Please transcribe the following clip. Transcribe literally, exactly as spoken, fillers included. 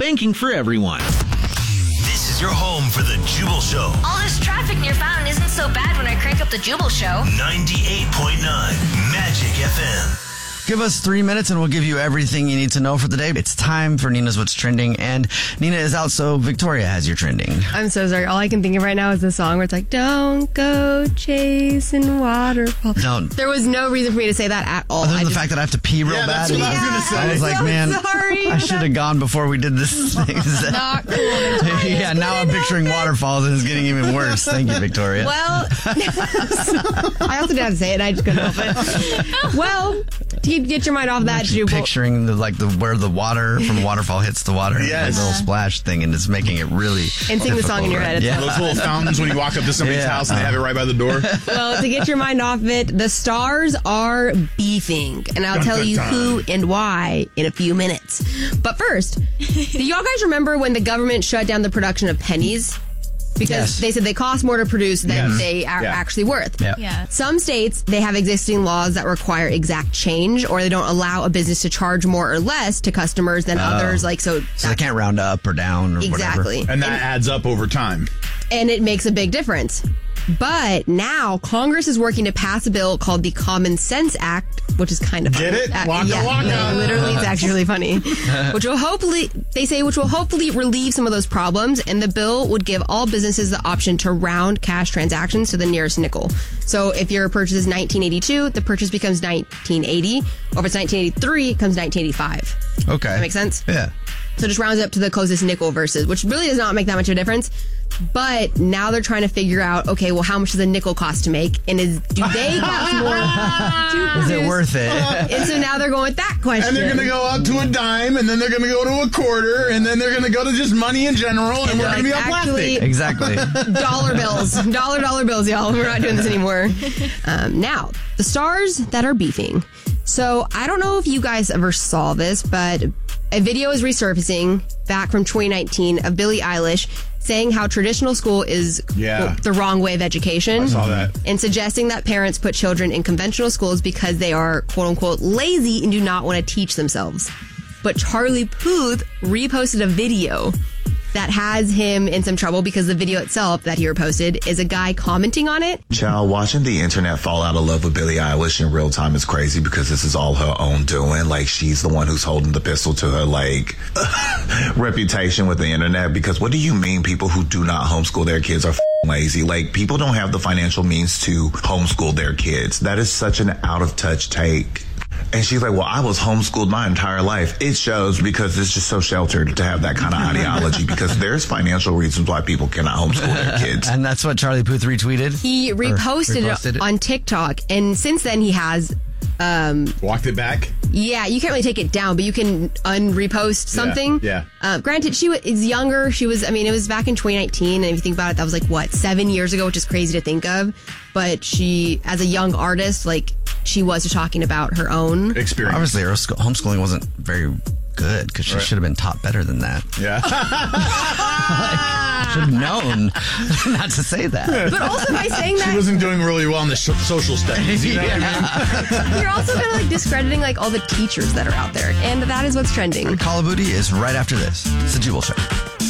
banking for everyone. This is your home for the Jubal Show. All this traffic near Fountain isn't so bad when I crank up the Jubal Show. ninety-eight point nine Magic F M. Give us three minutes and we'll give you everything you need to know for the day. It's time for Nina's What's Trending, and Nina is out, so Victoria has your trending. I'm so sorry. All I can think of right now is the song where it's like, don't go chasing waterfalls. No. There was no reason for me to say that at all. Other than I the just, fact that I have to pee real Yeah, bad. that's what I was gonna say. I was like, so man, sorry. I should have gone before we did this thing. Not cool. Yeah, now I'm picturing waterfalls and it's getting even worse. Thank you, Victoria. Well, I also didn't have to say it. I just couldn't help it. Well, to get your mind off that, Jubal. Picturing the like the where the water from the waterfall hits the water, Yes. the little splash thing, and it's making it really. And sing the song in your head. It's Yeah. Those little fountains when you walk up to somebody's Yeah. house and they have it right by the door. Well, to get your mind off it, the stars are beefing. And I'll Dun, tell dun, you dun. who and why in a few minutes. But first, do y'all guys remember when the government shut down the production of pennies? Because Yes. they said they cost more to produce than Yes. they are Yeah. actually worth. Yeah. Yeah. Some states, they have existing laws that require exact change, or they don't allow a business to charge more or less to customers than others. Like, so, So they can't round up or down or exactly. whatever. And that adds up over time. And it makes a big difference. But now Congress is working to pass a bill called the Common Sense Act, which is kind of funny. Get it? Uh, Waka yeah, waka. no, literally, it's actually really funny. Which will hopefully, they say, which will hopefully relieve some of those problems. And the bill would give all businesses the option to round cash transactions to the nearest nickel. So if your purchase is nineteen eighty-two, the purchase becomes nineteen eighty. Or if it's nineteen eighty-three, it comes nineteen eighty-five. Okay. That makes sense? Yeah. So it just rounds up to the closest nickel versus, which really does not make that much of a difference. But now they're trying to figure out, okay, well, how much does a nickel cost to make? And is do they cost more to produce? Is it worth it? And so now they're going with that question. And they're going to go up to a dime, and then they're going to go to a quarter, and then they're going to go to just money in general, and, And we're they're going to be like, on actually- plastic. Exactly. dollar bills, dollar dollar bills, y'all. We're not doing this anymore. Um, now, the stars that are beefing. So I don't know if you guys ever saw this, but a video is resurfacing back from twenty nineteen of Billie Eilish saying how traditional school is Yeah. quote, the wrong way of education. I saw that. And suggesting that parents put children in conventional schools because they are quote unquote lazy and do not want to teach themselves. But Charlie Puth reposted a video that has him in some trouble because the video itself that he reposted is a guy commenting on it. Child, watching the internet fall out of love with Billie Eilish in real time is crazy because this is all her own doing. Like, she's the one who's holding the pistol to her, like, reputation with the internet. Because what do you mean people who do not homeschool their kids are f***ing lazy? Like, people don't have the financial means to homeschool their kids. That is such an out-of-touch take. And she's like, well, I was homeschooled my entire life. It shows because it's just so sheltered to have that kind of ideology because there's financial reasons why people cannot homeschool their kids. And that's what Charlie Puth retweeted? He reposted, reposted it it? on TikTok, and since then he has, um, Walked it back. yeah, you can't really take it down, but you can unrepost something. yeah. Uh, granted, she was is younger. She was, I mean, it was back in twenty nineteen, and if you think about it, that was like what seven years ago, which is crazy to think of. But she, as a young artist, like she was talking about her own. Experience. Obviously, her sc- homeschooling wasn't very good because she Right. should have been taught better than that. Yeah. Should have known not to say that. But also by saying She that, wasn't doing really well in the sh- social studies. You know what I mean? you're also kind of like discrediting like all the teachers that are out there, and that is what's trending. Call of Booty is right after this. It's the Jubal Show.